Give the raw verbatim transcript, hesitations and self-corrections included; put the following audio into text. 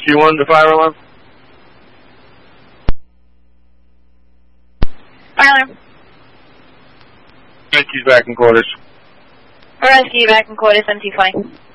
Rescue one to fire alarm. Fire alarm. Rescue's back in quarters. Rescue back in quarters, M T twenty.